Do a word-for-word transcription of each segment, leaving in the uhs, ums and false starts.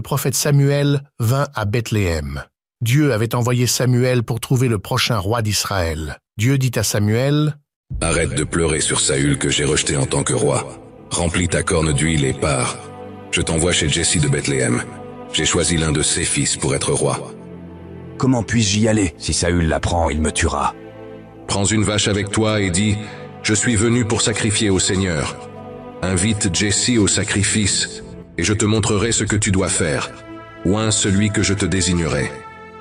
prophète Samuel vint à Bethléem. Dieu avait envoyé Samuel pour trouver le prochain roi d'Israël. Dieu dit à Samuel: « Arrête de pleurer sur Saül que j'ai rejeté en tant que roi. Remplis ta corne d'huile et pars. Je t'envoie chez Jesse de Bethléem. J'ai choisi l'un de ses fils pour être roi. » « Comment puis-je y aller? Si Saül l'apprend, il me tuera. » « Prends une vache avec toi et dis: Je suis venu pour sacrifier au Seigneur. Invite Jesse au sacrifice, et je te montrerai ce que tu dois faire. Oins celui que je te désignerai. »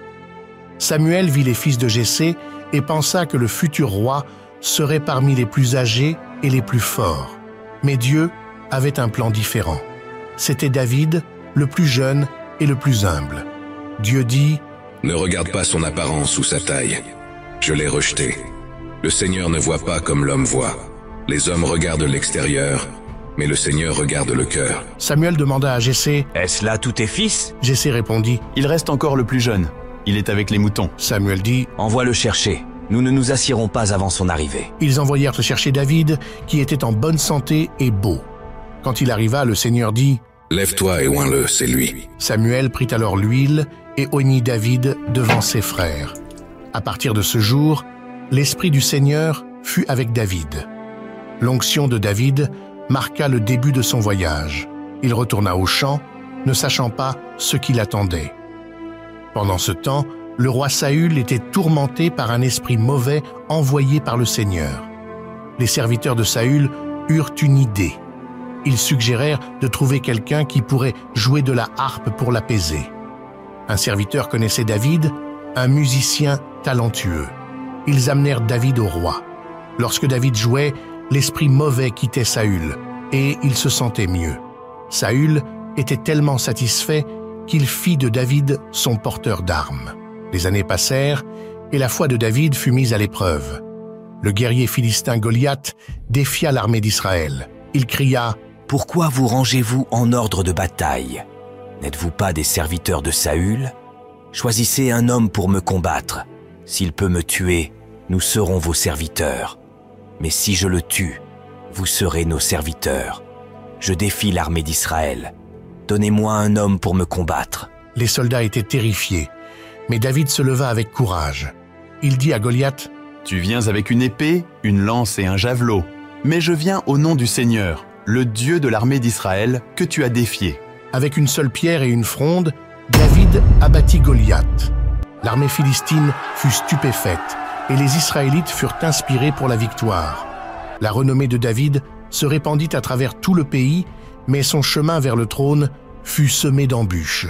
Samuel vit les fils de Jessé et pensa que le futur roi serait parmi les plus âgés et les plus forts. Mais Dieu avait un plan différent. C'était David, le plus jeune et le plus humble. Dieu dit: « Ne regarde pas son apparence ou sa taille. Je l'ai rejeté. Le Seigneur ne voit pas comme l'homme voit. Les hommes regardent l'extérieur, mais le Seigneur regarde le cœur. » Samuel demanda à Jessé: « Est-ce là tous tes fils ?» Jessé répondit: « Il reste encore le plus jeune. Il est avec les moutons. » Samuel dit: « Envoie-le chercher. Nous ne nous assiérons pas avant son arrivée. » Ils envoyèrent chercher David, qui était en bonne santé et beau. Quand il arriva, le Seigneur dit: « Lève-toi et oins-le, c'est lui. » Samuel prit alors l'huile et oignit David devant ses frères. À partir de ce jour, l'Esprit du Seigneur fut avec David. L'onction de David marqua le début de son voyage. Il retourna au champ, ne sachant pas ce qui l'attendait. Pendant ce temps, le roi Saül était tourmenté par un esprit mauvais envoyé par le Seigneur. Les serviteurs de Saül eurent une idée. Ils suggérèrent de trouver quelqu'un qui pourrait jouer de la harpe pour l'apaiser. Un serviteur connaissait David, un musicien talentueux. Ils amenèrent David au roi. Lorsque David jouait, l'esprit mauvais quittait Saül, et il se sentait mieux. Saül était tellement satisfait qu'il fit de David son porteur d'armes. Les années passèrent, et la foi de David fut mise à l'épreuve. Le guerrier philistin Goliath défia l'armée d'Israël. Il cria: « Pourquoi vous rangez-vous en ordre de bataille? N'êtes-vous pas des serviteurs de Saül? Choisissez un homme pour me combattre. S'il peut me tuer, nous serons vos serviteurs. Mais si je le tue, vous serez nos serviteurs. Je défie l'armée d'Israël. Donnez-moi un homme pour me combattre. » Les soldats étaient terrifiés, mais David se leva avec courage. Il dit à Goliath: « Tu viens avec une épée, une lance et un javelot, mais je viens au nom du Seigneur, le Dieu de l'armée d'Israël, que tu as défié. » Avec une seule pierre et une fronde, David abattit Goliath. L'armée philistine fut stupéfaite et les Israélites furent inspirés pour la victoire. La renommée de David se répandit à travers tout le pays, mais son chemin vers le trône fut semé d'embûches.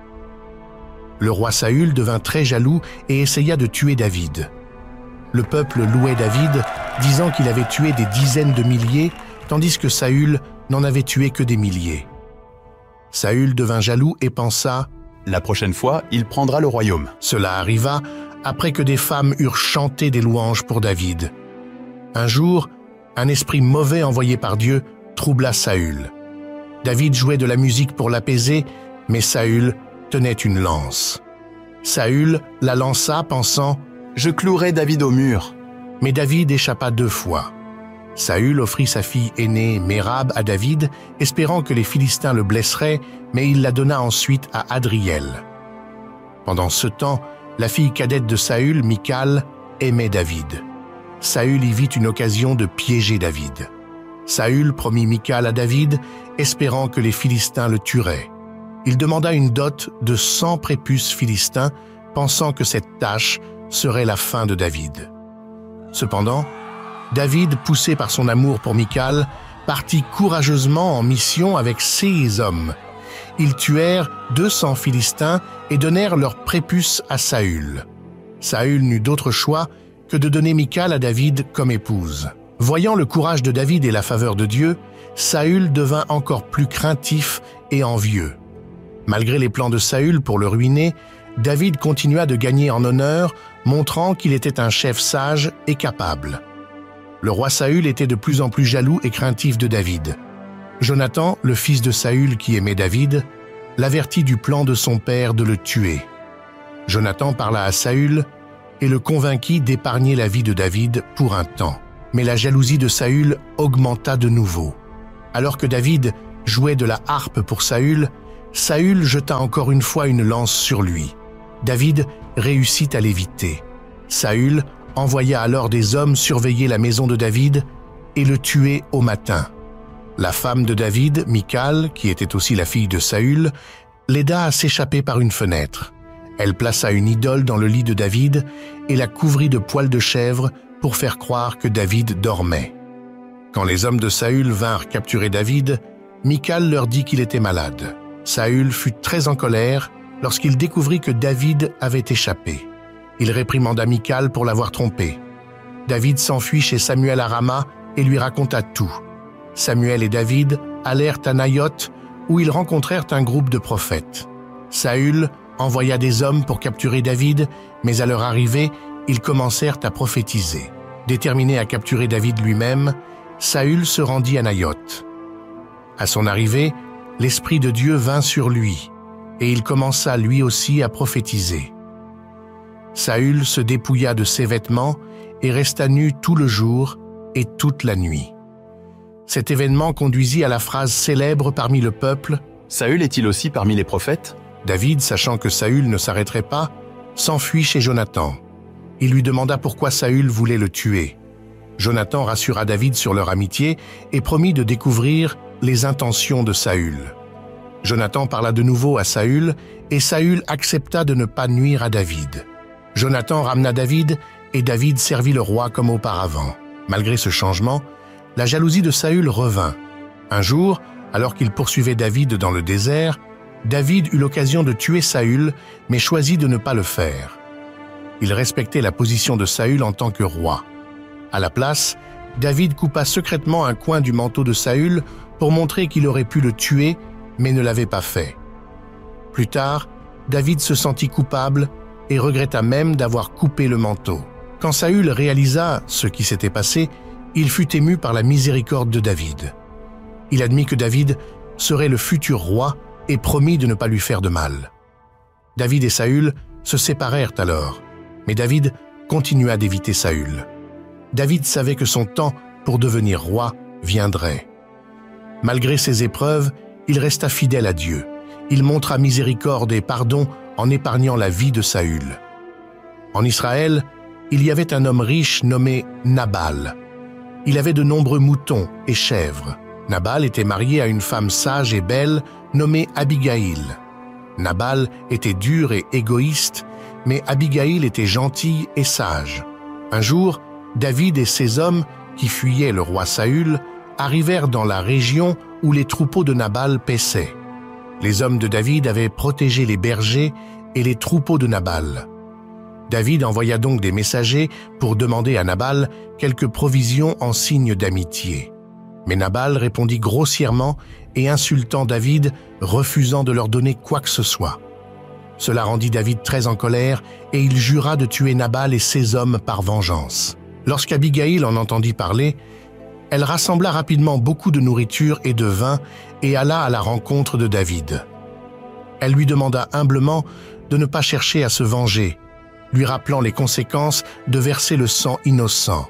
Le roi Saül devint très jaloux et essaya de tuer David. Le peuple louait David, disant qu'il avait tué des dizaines de milliers, tandis que Saül n'en avait tué que des milliers. Saül devint jaloux et pensa: « La prochaine fois, il prendra le royaume. » Cela arriva après que des femmes eurent chanté des louanges pour David. Un jour, un esprit mauvais envoyé par Dieu troubla Saül. David jouait de la musique pour l'apaiser, mais Saül tenait une lance. Saül la lança, pensant: « Je clouerai David au mur. » Mais David échappa deux fois. Saül offrit sa fille aînée Mérab à David, espérant que les Philistins le blesseraient, mais il la donna ensuite à Adriel. Pendant ce temps, la fille cadette de Saül, Michal, aimait David. Saül y vit une occasion de piéger David. Saül promit Michal à David, espérant que les Philistins le tueraient. Il demanda une dot de cent prépuces philistins, pensant que cette tâche serait la fin de David. Cependant, David, poussé par son amour pour Michal, partit courageusement en mission avec ses hommes. Ils tuèrent deux cents Philistins et donnèrent leurs prépuces à Saül. Saül n'eut d'autre choix que de donner Michal à David comme épouse. Voyant le courage de David et la faveur de Dieu, Saül devint encore plus craintif et envieux. Malgré les plans de Saül pour le ruiner, David continua de gagner en honneur, montrant qu'il était un chef sage et capable. Le roi Saül était de plus en plus jaloux et craintif de David. Jonathan, le fils de Saül qui aimait David, l'avertit du plan de son père de le tuer. Jonathan parla à Saül et le convainquit d'épargner la vie de David pour un temps. Mais la jalousie de Saül augmenta de nouveau. Alors que David jouait de la harpe pour Saül, Saül jeta encore une fois une lance sur lui. David réussit à l'éviter. Saül envoya alors des hommes surveiller la maison de David et le tuer au matin. La femme de David, Michal, qui était aussi la fille de Saül, l'aida à s'échapper par une fenêtre. Elle plaça une idole dans le lit de David et la couvrit de poils de chèvre pour faire croire que David dormait. Quand les hommes de Saül vinrent capturer David, Michal leur dit qu'il était malade. Saül fut très en colère lorsqu'il découvrit que David avait échappé. Il réprimanda Michal pour l'avoir trompé. David s'enfuit chez Samuel à Rama et lui raconta tout. Samuel et David allèrent à Naïoth où ils rencontrèrent un groupe de prophètes. Saül envoya des hommes pour capturer David, mais à leur arrivée, ils commencèrent à prophétiser. Déterminé à capturer David lui-même, Saül se rendit à Naïoth. À son arrivée, l'Esprit de Dieu vint sur lui, et il commença lui aussi à prophétiser. Saül se dépouilla de ses vêtements et resta nu tout le jour et toute la nuit. Cet événement conduisit à la phrase célèbre parmi le peuple « Saül est-il aussi parmi les prophètes ?» David, sachant que Saül ne s'arrêterait pas, s'enfuit chez Jonathan. Il lui demanda pourquoi Saül voulait le tuer. Jonathan rassura David sur leur amitié et promit de découvrir les intentions de Saül. Jonathan parla de nouveau à Saül et Saül accepta de ne pas nuire à David. Jonathan ramena David et David servit le roi comme auparavant. Malgré ce changement, la jalousie de Saül revint. Un jour, alors qu'il poursuivait David dans le désert, David eut l'occasion de tuer Saül, mais choisit de ne pas le faire. Il respectait la position de Saül en tant que roi. À la place, David coupa secrètement un coin du manteau de Saül pour montrer qu'il aurait pu le tuer, mais ne l'avait pas fait. Plus tard, David se sentit coupable et regretta même d'avoir coupé le manteau. Quand Saül réalisa ce qui s'était passé, il fut ému par la miséricorde de David. Il admit que David serait le futur roi et promit de ne pas lui faire de mal. David et Saül se séparèrent alors, mais David continua d'éviter Saül. David savait que son temps pour devenir roi viendrait. Malgré ces épreuves, il resta fidèle à Dieu. Il montra miséricorde et pardon en épargnant la vie de Saül. En Israël, il y avait un homme riche nommé Nabal. Il avait de nombreux moutons et chèvres. Nabal était marié à une femme sage et belle nommée Abigaïl. Nabal était dur et égoïste, mais Abigaïl était gentille et sage. Un jour, David et ses hommes, qui fuyaient le roi Saül, arrivèrent dans la région où les troupeaux de Nabal paissaient. Les hommes de David avaient protégé les bergers et les troupeaux de Nabal. David envoya donc des messagers pour demander à Nabal quelques provisions en signe d'amitié. Mais Nabal répondit grossièrement et insultant David, refusant de leur donner quoi que ce soit. Cela rendit David très en colère et il jura de tuer Nabal et ses hommes par vengeance. Lorsqu'Abigaïl en entendit parler, elle rassembla rapidement beaucoup de nourriture et de vin et alla à la rencontre de David. Elle lui demanda humblement de ne pas chercher à se venger, lui rappelant les conséquences de verser le sang innocent.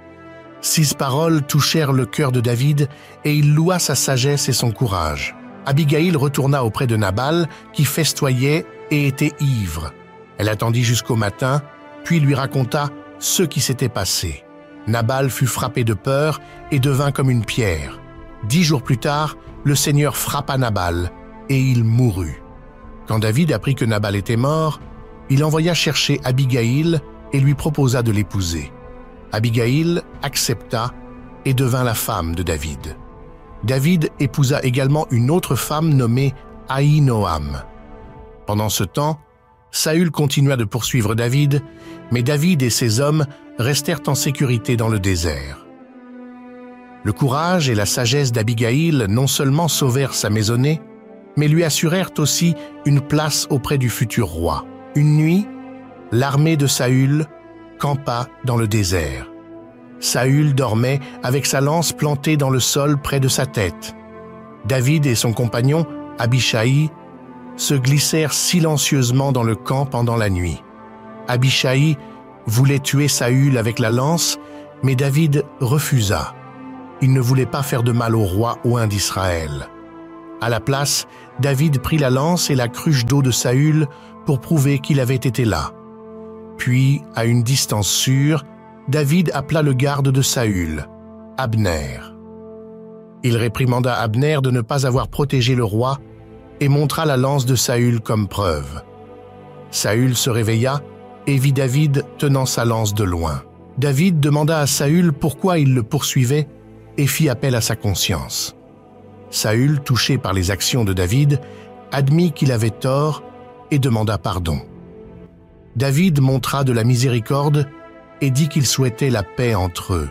Six paroles touchèrent le cœur de David et il loua sa sagesse et son courage. Abigaïl retourna auprès de Nabal qui festoyait et était ivre. Elle attendit jusqu'au matin, puis lui raconta ce qui s'était passé. Nabal fut frappé de peur et devint comme une pierre. Dix jours plus tard, le Seigneur frappa Nabal et il mourut. Quand David apprit que Nabal était mort, il envoya chercher Abigaïl et lui proposa de l'épouser. Abigaïl accepta et devint la femme de David. David épousa également une autre femme nommée Ahinoam. Pendant ce temps, Saül continua de poursuivre David, mais David et ses hommes restèrent en sécurité dans le désert. Le courage et la sagesse d'Abigaïl non seulement sauvèrent sa maisonnée, mais lui assurèrent aussi une place auprès du futur roi. Une nuit, l'armée de Saül campa dans le désert. Saül dormait avec sa lance plantée dans le sol près de sa tête. David et son compagnon, Abishai, se glissèrent silencieusement dans le camp pendant la nuit. Abishai voulait tuer Saül avec la lance, mais David refusa. Il ne voulait pas faire de mal au roi oint d'Israël. À la place, David prit la lance et la cruche d'eau de Saül pour prouver qu'il avait été là. Puis, à une distance sûre, David appela le garde de Saül, Abner. Il réprimanda Abner de ne pas avoir protégé le roi et montra la lance de Saül comme preuve. Saül se réveilla et vit David tenant sa lance de loin. David demanda à Saül pourquoi il le poursuivait et fit appel à sa conscience. Saül, touché par les actions de David, admit qu'il avait tort et demanda pardon. David montra de la miséricorde et dit qu'il souhaitait la paix entre eux.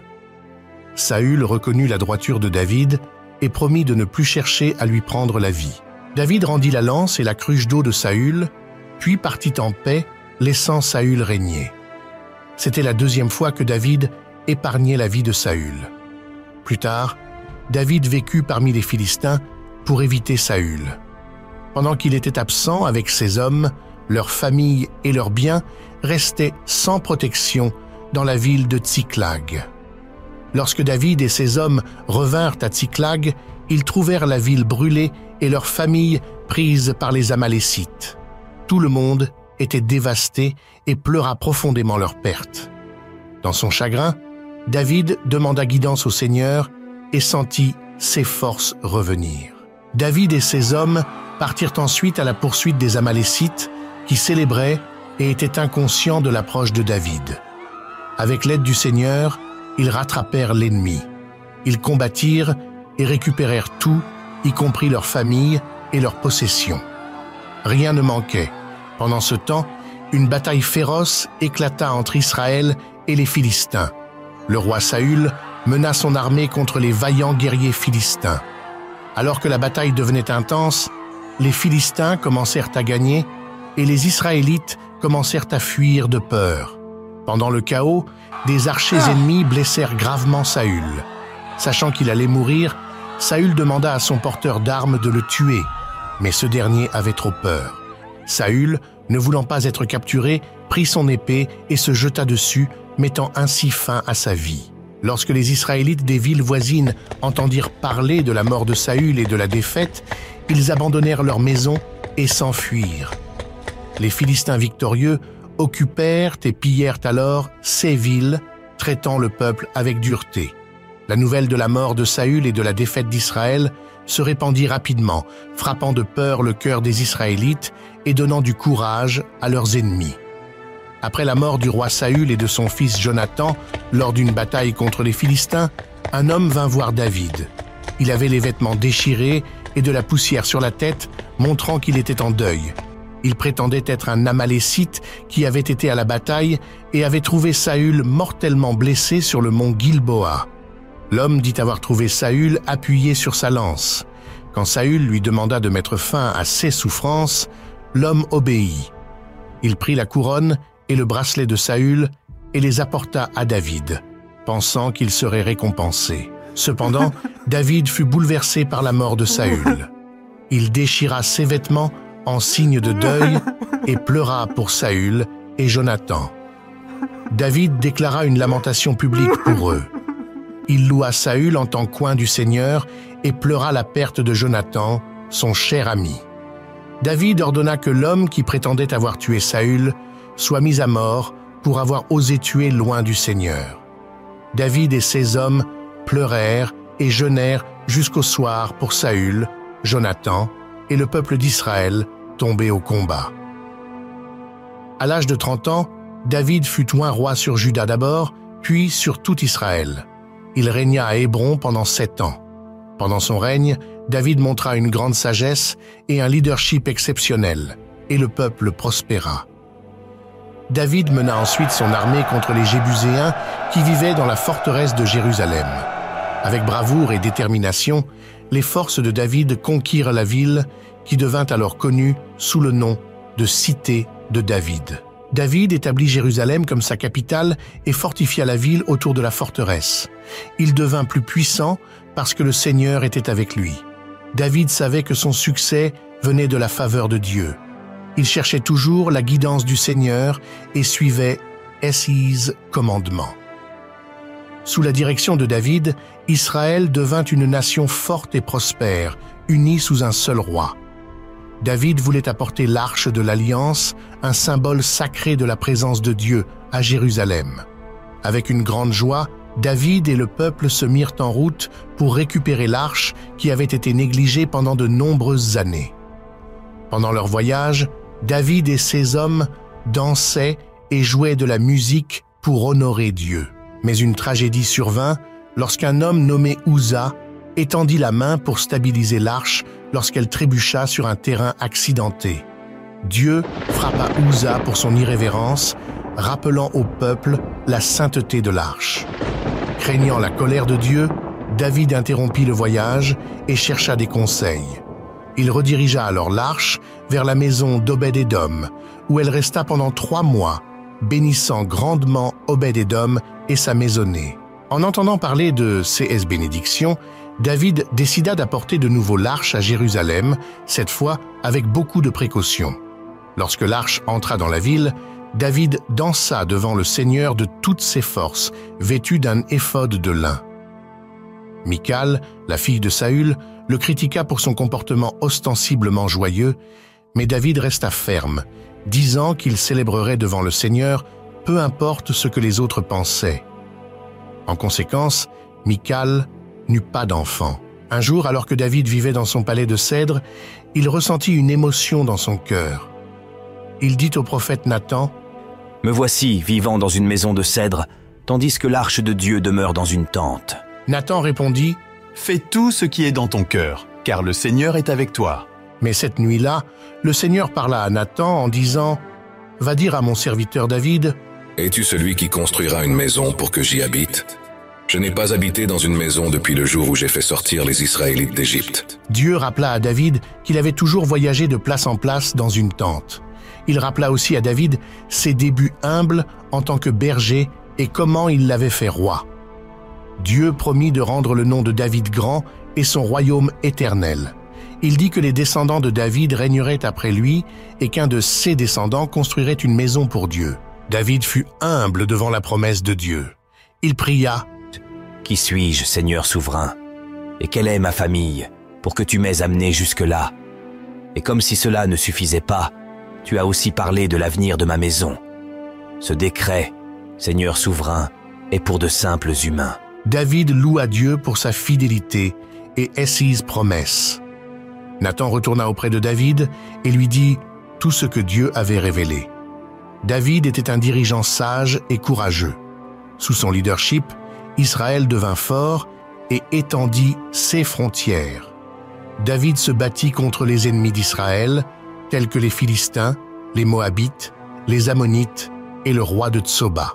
Saül reconnut la droiture de David et promit de ne plus chercher à lui prendre la vie. David rendit la lance et la cruche d'eau de Saül, puis partit en paix, laissant Saül régner. C'était la deuxième fois que David épargnait la vie de Saül. Plus tard, David vécut parmi les Philistins pour éviter Saül. Pendant qu'il était absent avec ses hommes, leurs familles et leurs biens restaient sans protection dans la ville de Tsiklag. Lorsque David et ses hommes revinrent à Tsiklag, ils trouvèrent la ville brûlée et leurs familles prises par les Amalécites. Tout le monde était dévasté et pleura profondément leur perte. Dans son chagrin, David demanda guidance au Seigneur et sentit ses forces revenir. David et ses hommes partirent ensuite à la poursuite des Amalécites qui célébraient et étaient inconscients de l'approche de David. Avec l'aide du Seigneur, ils rattrapèrent l'ennemi. Ils combattirent et récupérèrent tout, y compris leurs familles et leurs possessions. Rien ne manquait. Pendant ce temps, une bataille féroce éclata entre Israël et les Philistins. Le roi Saül mena son armée contre les vaillants guerriers philistins. Alors que la bataille devenait intense, les Philistins commencèrent à gagner et les Israélites commencèrent à fuir de peur. Pendant le chaos, des archers ennemis blessèrent gravement Saül. Sachant qu'il allait mourir, Saül demanda à son porteur d'armes de le tuer, mais ce dernier avait trop peur. Saül, ne voulant pas être capturé, prit son épée et se jeta dessus, mettant ainsi fin à sa vie. Lorsque les Israélites des villes voisines entendirent parler de la mort de Saül et de la défaite, ils abandonnèrent leurs maisons et s'enfuirent. Les Philistins victorieux occupèrent et pillèrent alors ces villes, traitant le peuple avec dureté. La nouvelle de la mort de Saül et de la défaite d'Israël se répandit rapidement, frappant de peur le cœur des Israélites et donnant du courage à leurs ennemis. Après la mort du roi Saül et de son fils Jonathan, lors d'une bataille contre les Philistins, un homme vint voir David. Il avait les vêtements déchirés et de la poussière sur la tête, montrant qu'il était en deuil. Il prétendait être un Amalécite qui avait été à la bataille et avait trouvé Saül mortellement blessé sur le mont Gilboa. L'homme dit avoir trouvé Saül appuyé sur sa lance. Quand Saül lui demanda de mettre fin à ses souffrances, l'homme obéit. Il prit la couronne et le bracelet de Saül et les apporta à David, pensant qu'il serait récompensé. Cependant, David fut bouleversé par la mort de Saül. Il déchira ses vêtements en signe de deuil et pleura pour Saül et Jonathan. David déclara une lamentation publique pour eux. Il loua Saül en tant qu'oint du Seigneur et pleura la perte de Jonathan, son cher ami. David ordonna que l'homme qui prétendait avoir tué Saül soit mis à mort pour avoir osé tuer loin du Seigneur. David et ses hommes pleurèrent et jeûnèrent jusqu'au soir pour Saül, Jonathan et le peuple d'Israël tombé au combat. À l'âge de trente ans, David fut oint roi sur Juda d'abord, puis sur tout Israël. Il régna à Hébron pendant sept ans. Pendant son règne, David montra une grande sagesse et un leadership exceptionnel, et le peuple prospéra. David mena ensuite son armée contre les Jébuséens qui vivaient dans la forteresse de Jérusalem. Avec bravoure et détermination, les forces de David conquirent la ville qui devint alors connue sous le nom de Cité de David. David établit Jérusalem comme sa capitale et fortifia la ville autour de la forteresse. Il devint plus puissant parce que le Seigneur était avec lui. David savait que son succès venait de la faveur de Dieu. Il cherchait toujours la guidance du Seigneur et suivait ses commandements. Sous la direction de David, Israël devint une nation forte et prospère, unie sous un seul roi. David voulait apporter l'arche de l'Alliance, un symbole sacré de la présence de Dieu, à Jérusalem. Avec une grande joie, David et le peuple se mirent en route pour récupérer l'arche qui avait été négligée pendant de nombreuses années. Pendant leur voyage, David et ses hommes dansaient et jouaient de la musique pour honorer Dieu. Mais une tragédie survint lorsqu'un homme nommé Uza étendit la main pour stabiliser l'arche lorsqu'elle trébucha sur un terrain accidenté. Dieu frappa Uza pour son irrévérence, rappelant au peuple la sainteté de l'arche. Craignant la colère de Dieu, David interrompit le voyage et chercha des conseils. Il redirigea alors l'arche vers la maison d'Obed-Édom, où elle resta pendant trois mois, bénissant grandement Obed-Édom et sa maisonnée. En entendant parler de ces bénédictions, David décida d'apporter de nouveau l'arche à Jérusalem, cette fois avec beaucoup de précautions. Lorsque l'arche entra dans la ville, David dansa devant le Seigneur de toutes ses forces, vêtu d'un éphod de lin. Michal, la fille de Saül, le critiqua pour son comportement ostensiblement joyeux, mais David resta ferme, disant qu'il célébrerait devant le Seigneur, peu importe ce que les autres pensaient. En conséquence, Michal n'eut pas d'enfant. Un jour, alors que David vivait dans son palais de cèdre, il ressentit une émotion dans son cœur. Il dit au prophète Nathan, « Me voici vivant dans une maison de cèdre, tandis que l'arche de Dieu demeure dans une tente. » Nathan répondit, « Fais tout ce qui est dans ton cœur, car le Seigneur est avec toi. » Mais cette nuit-là, le Seigneur parla à Nathan en disant, « Va dire à mon serviteur David, « Es-tu celui qui construira une maison pour que j'y habite ? Je n'ai pas habité dans une maison depuis le jour où j'ai fait sortir les Israélites d'Égypte. » Dieu rappela à David qu'il avait toujours voyagé de place en place dans une tente. Il rappela aussi à David ses débuts humbles en tant que berger et comment il l'avait fait roi. Dieu promit de rendre le nom de David grand et son royaume éternel. Il dit que les descendants de David régneraient après lui et qu'un de ses descendants construirait une maison pour Dieu. David fut humble devant la promesse de Dieu. Il pria, « Qui suis-je, Seigneur souverain? Et quelle est ma famille pour que tu m'aies amené jusque-là? Et comme si cela ne suffisait pas, tu as aussi parlé de l'avenir de ma maison. Ce décret, Seigneur souverain, est pour de simples humains. » David loua Dieu pour sa fidélité et Essise promesse. Nathan retourna auprès de David et lui dit tout ce que Dieu avait révélé. David était un dirigeant sage et courageux. Sous son leadership, Israël devint fort et étendit ses frontières. David se battit contre les ennemis d'Israël, tels que les Philistins, les Moabites, les Ammonites et le roi de Tsoba.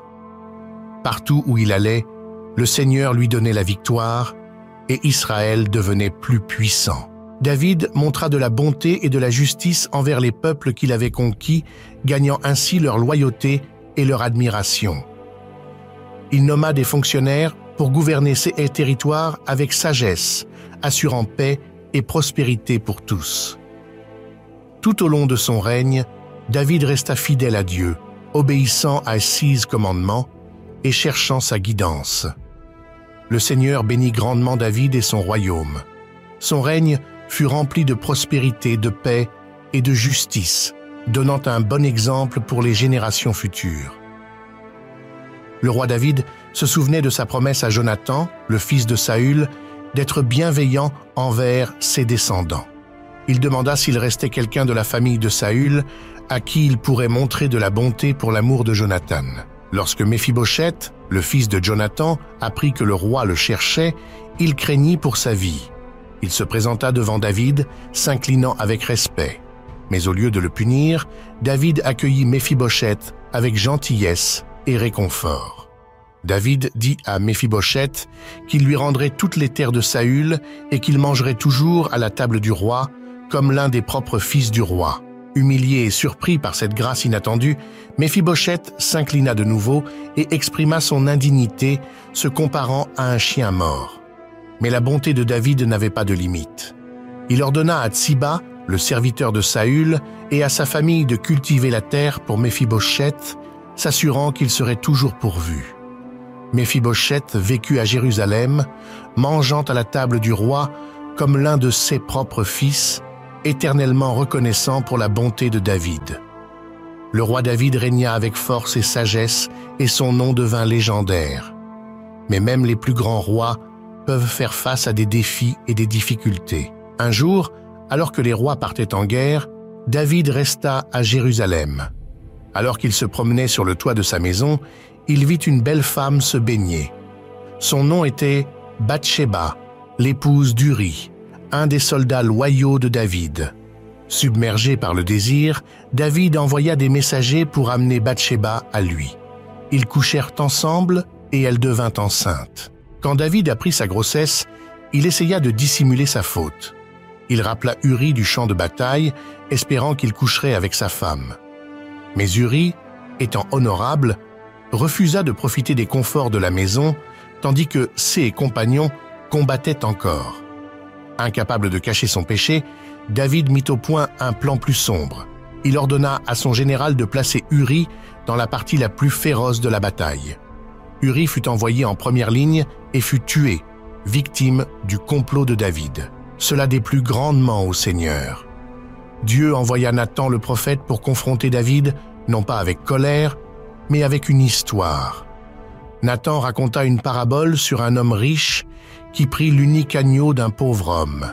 Partout où il allait, le Seigneur lui donnait la victoire et Israël devenait plus puissant. David montra de la bonté et de la justice envers les peuples qu'il avait conquis, gagnant ainsi leur loyauté et leur admiration. Il nomma des fonctionnaires pour gouverner ces territoires avec sagesse, assurant paix et prospérité pour tous. Tout au long de son règne, David resta fidèle à Dieu, obéissant à ses commandements et cherchant sa guidance. Le Seigneur bénit grandement David et son royaume. Son règne fut rempli de prospérité, de paix et de justice, donnant un bon exemple pour les générations futures. Le roi David se souvenait de sa promesse à Jonathan, le fils de Saül, d'être bienveillant envers ses descendants. Il demanda s'il restait quelqu'un de la famille de Saül à qui il pourrait montrer de la bonté pour l'amour de Jonathan. Lorsque Méphibosheth, le fils de Jonathan, apprit que le roi le cherchait, il craignit pour sa vie. Il se présenta devant David, s'inclinant avec respect. Mais au lieu de le punir, David accueillit Méphibosheth avec gentillesse et réconfort. David dit à Méphibosheth qu'il lui rendrait toutes les terres de Saül et qu'il mangerait toujours à la table du roi, comme l'un des propres fils du roi. Humilié et surpris par cette grâce inattendue, Méphibosheth s'inclina de nouveau et exprima son indignité, se comparant à un chien mort. Mais la bonté de David n'avait pas de limite. Il ordonna à Tsiba, le serviteur de Saül, et à sa famille de cultiver la terre pour Méphibosheth, s'assurant qu'il serait toujours pourvu. Méphibosheth vécut à Jérusalem, mangeant à la table du roi comme l'un de ses propres fils, éternellement reconnaissant pour la bonté de David. Le roi David régna avec force et sagesse, et son nom devint légendaire. Mais même les plus grands rois peuvent faire face à des défis et des difficultés. Un jour, alors que les rois partaient en guerre, David resta à Jérusalem. Alors qu'il se promenait sur le toit de sa maison, il vit une belle femme se baigner. Son nom était Bathsheba, l'épouse d'Uri, un des soldats loyaux de David. Submergé par le désir, David envoya des messagers pour amener Bathsheba à lui. Ils couchèrent ensemble et elle devint enceinte. Quand David apprit sa grossesse, il essaya de dissimuler sa faute. Il rappela Uri du champ de bataille, espérant qu'il coucherait avec sa femme. Mais Uri, étant honorable, refusa de profiter des conforts de la maison, tandis que ses compagnons combattaient encore. Incapable de cacher son péché, David mit au point un plan plus sombre. Il ordonna à son général de placer Uri dans la partie la plus féroce de la bataille. Uri fut envoyé en première ligne et fut tué, victime du complot de David. Cela déplut grandement au Seigneur. Dieu envoya Nathan le prophète pour confronter David, non pas avec colère, mais avec une histoire. Nathan raconta une parabole sur un homme riche qui prit l'unique agneau d'un pauvre homme.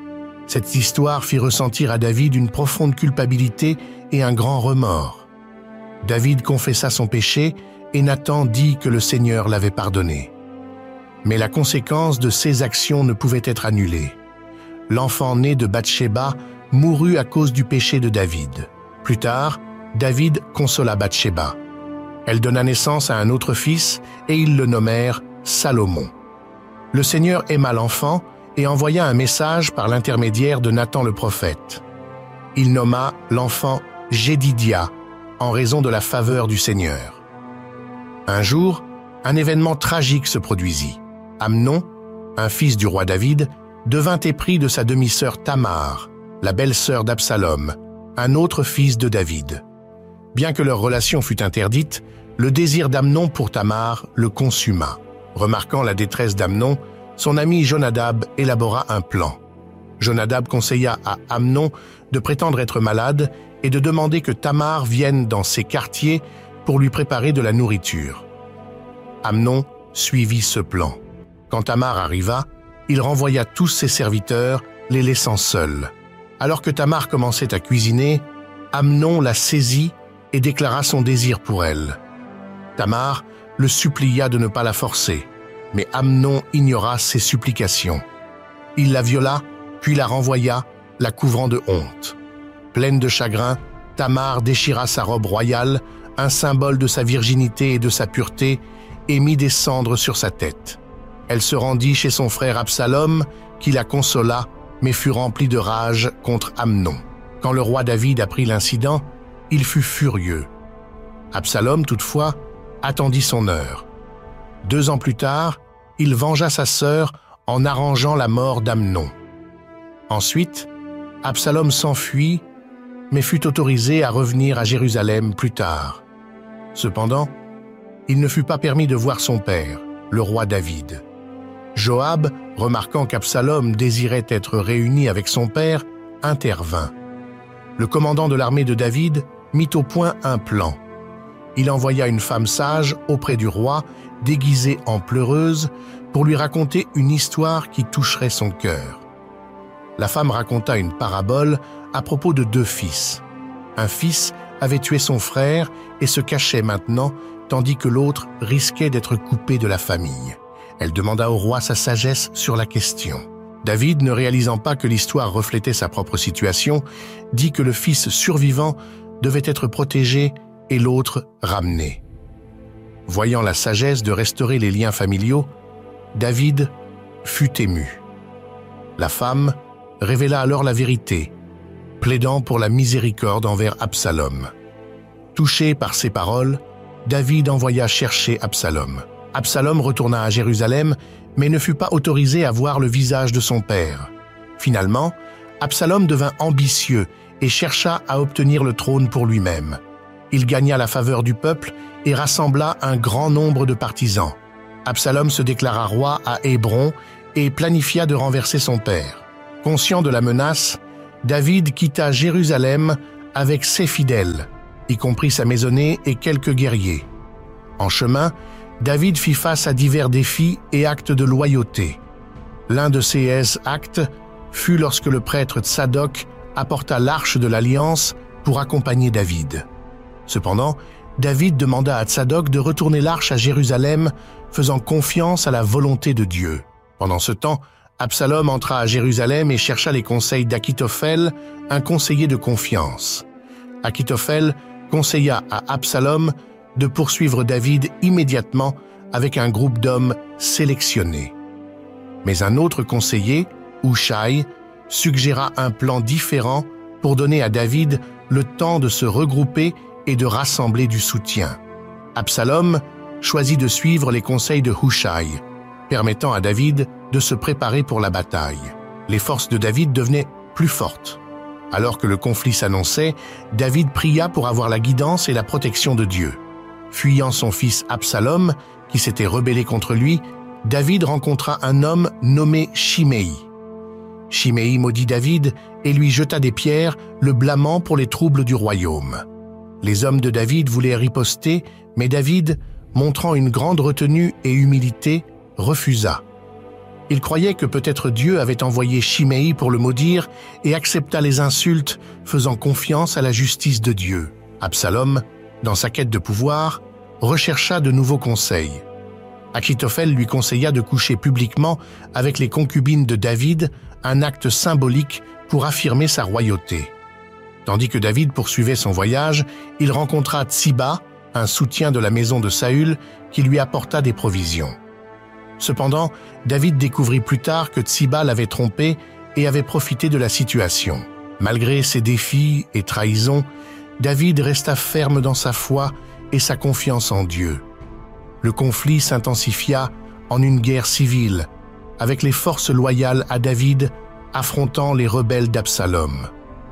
Cette histoire fit ressentir à David une profonde culpabilité et un grand remords. David confessa son péché et Nathan dit que le Seigneur l'avait pardonné. Mais la conséquence de ses actions ne pouvait être annulée. L'enfant né de Bathsheba mourut à cause du péché de David. Plus tard, David consola Bathsheba. Elle donna naissance à un autre fils et ils le nommèrent Salomon. Le Seigneur aima l'enfant et envoya un message par l'intermédiaire de Nathan le prophète. Il nomma l'enfant Jédidia en raison de la faveur du Seigneur. Un jour, un événement tragique se produisit. Amnon, un fils du roi David, devint épris de sa demi-sœur Tamar, la belle-sœur d'Absalom, un autre fils de David. Bien que leur relation fût interdite, le désir d'Amnon pour Tamar le consuma. Remarquant la détresse d'Amnon, son ami Jonadab élabora un plan. Jonadab conseilla à Amnon de prétendre être malade et de demander que Tamar vienne dans ses quartiers pour lui préparer de la nourriture. Amnon suivit ce plan. Quand Tamar arriva, il renvoya tous ses serviteurs, les laissant seuls. Alors que Tamar commençait à cuisiner, Amnon la saisit et déclara son désir pour elle. Tamar le supplia de ne pas la forcer, mais Amnon ignora ses supplications. Il la viola, puis la renvoya, la couvrant de honte. Pleine de chagrin, Tamar déchira sa robe royale, un symbole de sa virginité et de sa pureté, et mit des cendres sur sa tête. Elle se rendit chez son frère Absalom, qui la consola, mais fut rempli de rage contre Amnon. Quand le roi David apprit l'incident, il fut furieux. Absalom, toutefois, attendit son heure. Deux ans plus tard, il vengea sa sœur en arrangeant la mort d'Amnon. Ensuite, Absalom s'enfuit, mais fut autorisé à revenir à Jérusalem plus tard. Cependant, il ne fut pas permis de voir son père, le roi David. Joab, remarquant qu'Absalom désirait être réuni avec son père, intervint. Le commandant de l'armée de David mit au point un plan. Il envoya une femme sage auprès du roi, déguisée en pleureuse, pour lui raconter une histoire qui toucherait son cœur. La femme raconta une parabole à propos de deux fils. Un fils avait tué son frère et se cachait maintenant, tandis que l'autre risquait d'être coupé de la famille. Elle demanda au roi sa sagesse sur la question. David, ne réalisant pas que l'histoire reflétait sa propre situation, dit que le fils survivant devait être protégé et l'autre ramené. Voyant la sagesse de restaurer les liens familiaux, David fut ému. La femme révéla alors la vérité, plaidant pour la miséricorde envers Absalom. Touché par ces paroles, David envoya chercher Absalom. Absalom retourna à Jérusalem, mais ne fut pas autorisé à voir le visage de son père. Finalement, Absalom devint ambitieux et chercha à obtenir le trône pour lui-même. Il gagna la faveur du peuple et rassembla un grand nombre de partisans. Absalom se déclara roi à Hébron et planifia de renverser son père. Conscient de la menace, David quitta Jérusalem avec ses fidèles, y compris sa maisonnée et quelques guerriers. En chemin, David fit face à divers défis et actes de loyauté. L'un de ces actes fut lorsque le prêtre Tsadok apporta l'arche de l'Alliance pour accompagner David. Cependant, David demanda à Tsadok de retourner l'arche à Jérusalem, faisant confiance à la volonté de Dieu. Pendant ce temps, Absalom entra à Jérusalem et chercha les conseils d'Akitophel, un conseiller de confiance. Akitophel conseilla à Absalom de poursuivre David immédiatement avec un groupe d'hommes sélectionnés. Mais un autre conseiller, Hushai, suggéra un plan différent pour donner à David le temps de se regrouper et de rassembler du soutien. Absalom choisit de suivre les conseils de Hushai, permettant à David de se préparer pour la bataille. Les forces de David devenaient plus fortes. Alors que le conflit s'annonçait, David pria pour avoir la guidance et la protection de Dieu. Fuyant son fils Absalom, qui s'était rebellé contre lui, David rencontra un homme nommé Shimei. Shimei maudit David et lui jeta des pierres, le blâmant pour les troubles du royaume. Les hommes de David voulaient riposter, mais David, montrant une grande retenue et humilité, refusa. Il croyait que peut-être Dieu avait envoyé Shimei pour le maudire et accepta les insultes, faisant confiance à la justice de Dieu. Absalom, dans sa quête de pouvoir, rechercha de nouveaux conseils. Akitophel lui conseilla de coucher publiquement avec les concubines de David, un acte symbolique pour affirmer sa royauté. Tandis que David poursuivait son voyage, il rencontra Tsiba, un soutien de la maison de Saül, qui lui apporta des provisions. Cependant, David découvrit plus tard que Tsiba l'avait trompé et avait profité de la situation. Malgré ses défis et trahisons, David resta ferme dans sa foi et sa confiance en Dieu. Le conflit s'intensifia en une guerre civile, avec les forces loyales à David affrontant les rebelles d'Absalom.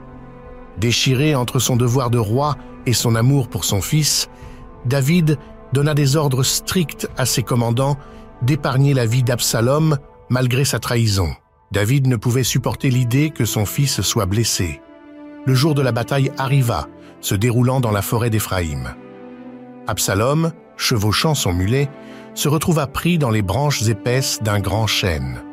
Déchiré entre son devoir de roi et son amour pour son fils, David donna des ordres stricts à ses commandants d'épargner la vie d'Absalom malgré sa trahison. David ne pouvait supporter l'idée que son fils soit blessé. Le jour de la bataille arriva, se déroulant dans la forêt d'Éphraïm. Absalom, chevauchant son mulet, se retrouva pris dans les branches épaisses d'un grand chêne.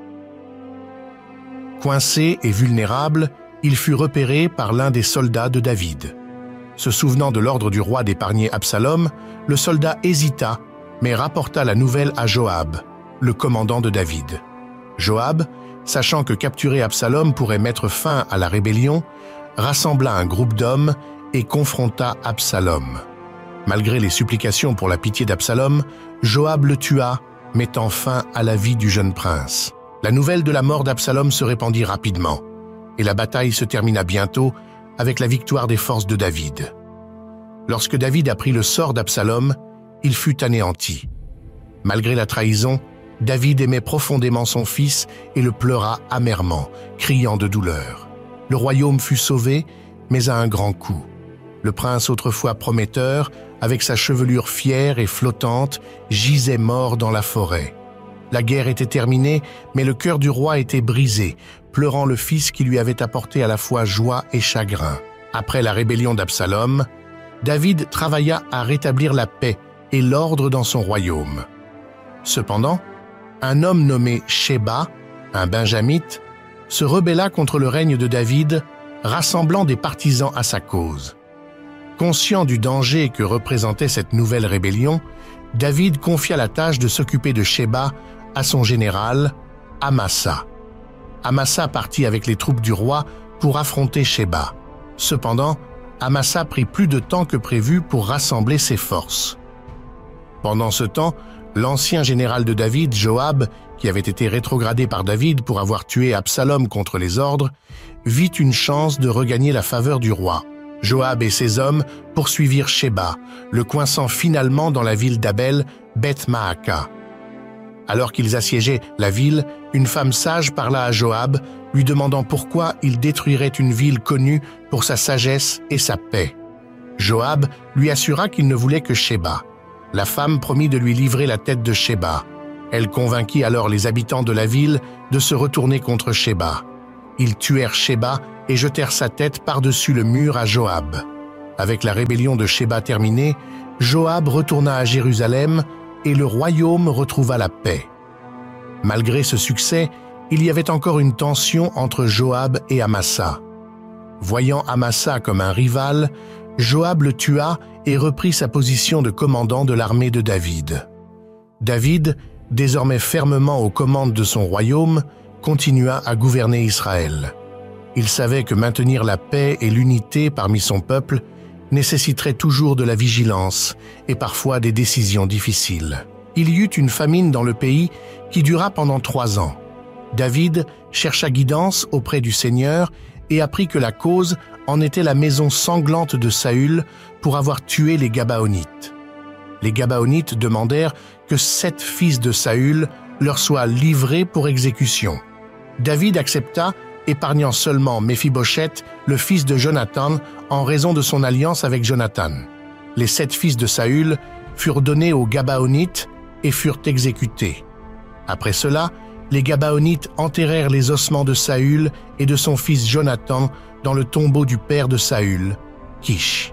Coincé et vulnérable, il fut repéré par l'un des soldats de David. Se souvenant de l'ordre du roi d'épargner Absalom, le soldat hésita, mais rapporta la nouvelle à Joab, le commandant de David. Joab, sachant que capturer Absalom pourrait mettre fin à la rébellion, rassembla un groupe d'hommes et confronta Absalom. Malgré les supplications pour la pitié d'Absalom, Joab le tua, mettant fin à la vie du jeune prince. La nouvelle de la mort d'Absalom se répandit rapidement, et la bataille se termina bientôt avec la victoire des forces de David. Lorsque David apprit le sort d'Absalom, il fut anéanti. Malgré la trahison, David aimait profondément son fils et le pleura amèrement, criant de douleur. Le royaume fut sauvé, mais à un grand coût. Le prince autrefois prometteur, avec sa chevelure fière et flottante, gisait mort dans la forêt. La guerre était terminée, mais le cœur du roi était brisé, pleurant le fils qui lui avait apporté à la fois joie et chagrin. Après la rébellion d'Absalom, David travailla à rétablir la paix et l'ordre dans son royaume. Cependant, un homme nommé Sheba, un benjamite, se rebella contre le règne de David, rassemblant des partisans à sa cause. Conscient du danger que représentait cette nouvelle rébellion, David confia la tâche de s'occuper de Sheba à son général, Amasa. Amasa partit avec les troupes du roi pour affronter Sheba. Cependant, Amasa prit plus de temps que prévu pour rassembler ses forces. Pendant ce temps, l'ancien général de David, Joab, qui avait été rétrogradé par David pour avoir tué Absalom contre les ordres, vit une chance de regagner la faveur du roi. Joab et ses hommes poursuivirent Sheba, le coinçant finalement dans la ville d'Abel, Beth-Maaka. Alors qu'ils assiégeaient la ville, une femme sage parla à Joab, lui demandant pourquoi il détruirait une ville connue pour sa sagesse et sa paix. Joab lui assura qu'il ne voulait que Sheba. La femme promit de lui livrer la tête de Sheba. Elle convainquit alors les habitants de la ville de se retourner contre Sheba. Ils tuèrent Sheba et jetèrent sa tête par-dessus le mur à Joab. Avec la rébellion de Sheba terminée, Joab retourna à Jérusalem et le royaume retrouva la paix. Malgré ce succès, il y avait encore une tension entre Joab et Amasa. Voyant Amasa comme un rival, Joab le tua et reprit sa position de commandant de l'armée de David. David, désormais fermement aux commandes de son royaume, continua à gouverner Israël. Il savait que maintenir la paix et l'unité parmi son peuple nécessiterait toujours de la vigilance et parfois des décisions difficiles. Il y eut une famine dans le pays qui dura pendant trois ans. David chercha guidance auprès du Seigneur et apprit que la cause en était la maison sanglante de Saül pour avoir tué les Gabaonites. Les Gabaonites demandèrent que sept fils de Saül leur soient livrés pour exécution. David accepta, épargnant seulement Méphibosheth, le fils de Jonathan, en raison de son alliance avec Jonathan. Les sept fils de Saül furent donnés aux Gabaonites et furent exécutés. Après cela, les Gabaonites enterrèrent les ossements de Saül et de son fils Jonathan dans le tombeau du père de Saül, Kish.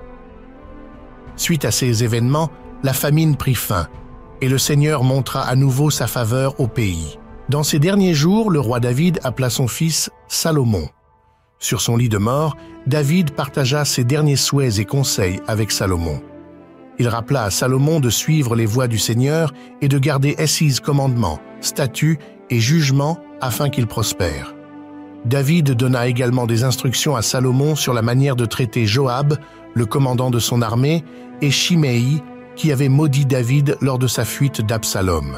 Suite à ces événements, la famine prit fin, et le Seigneur montra à nouveau sa faveur au pays. Dans ces derniers jours, le roi David appela son fils Salomon. Sur son lit de mort, David partagea ses derniers souhaits et conseils avec Salomon. Il rappela à Salomon de suivre les voies du Seigneur et de garder ses commandements, statuts et jugements afin qu'il prospère. David donna également des instructions à Salomon sur la manière de traiter Joab, le commandant de son armée, et Shimei, qui avait maudit David lors de sa fuite d'Absalom.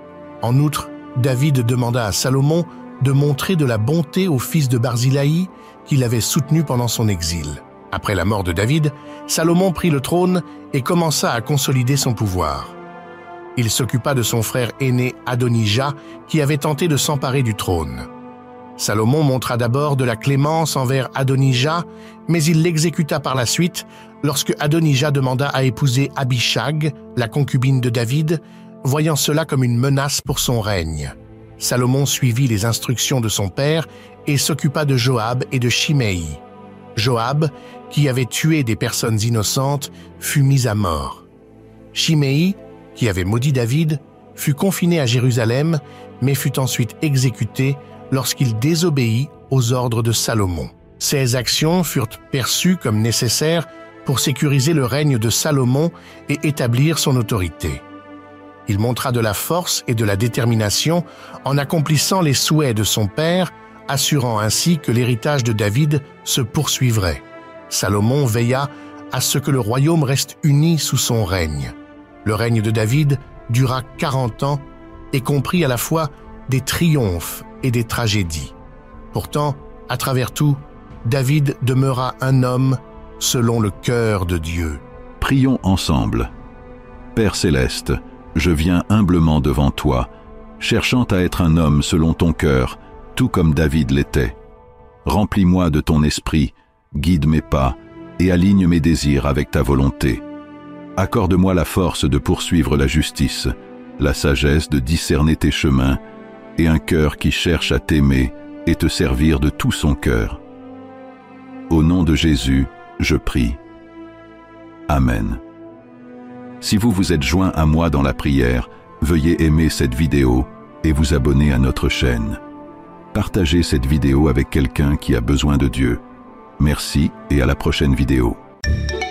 En outre, David demanda à Salomon de montrer de la bonté au fils de Barzilaï qu'il avait soutenu pendant son exil. Après la mort de David, Salomon prit le trône et commença à consolider son pouvoir. Il s'occupa de son frère aîné Adonijah qui avait tenté de s'emparer du trône. Salomon montra d'abord de la clémence envers Adonijah, mais il l'exécuta par la suite lorsque Adonijah demanda à épouser Abishag, la concubine de David, voyant cela comme une menace pour son règne. Salomon suivit les instructions de son père et s'occupa de Joab et de Shimei. Joab, qui avait tué des personnes innocentes, fut mis à mort. Shimei, qui avait maudit David, fut confiné à Jérusalem, mais fut ensuite exécuté lorsqu'il désobéit aux ordres de Salomon. Ces actions furent perçues comme nécessaires pour sécuriser le règne de Salomon et établir son autorité. Il montra de la force et de la détermination en accomplissant les souhaits de son père, assurant ainsi que l'héritage de David se poursuivrait. Salomon veilla à ce que le royaume reste uni sous son règne. Le règne de David dura quarante ans et comprit à la fois des triomphes et des tragédies. Pourtant, à travers tout, David demeura un homme selon le cœur de Dieu. Prions ensemble. Père céleste, je viens humblement devant toi, cherchant à être un homme selon ton cœur, tout comme David l'était. Remplis-moi de ton esprit, guide mes pas et aligne mes désirs avec ta volonté. Accorde-moi la force de poursuivre la justice, la sagesse de discerner tes chemins et un cœur qui cherche à t'aimer et te servir de tout son cœur. Au nom de Jésus, je prie. Amen. Si vous vous êtes joint à moi dans la prière, veuillez aimer cette vidéo et vous abonner à notre chaîne. Partagez cette vidéo avec quelqu'un qui a besoin de Dieu. Merci et à la prochaine vidéo.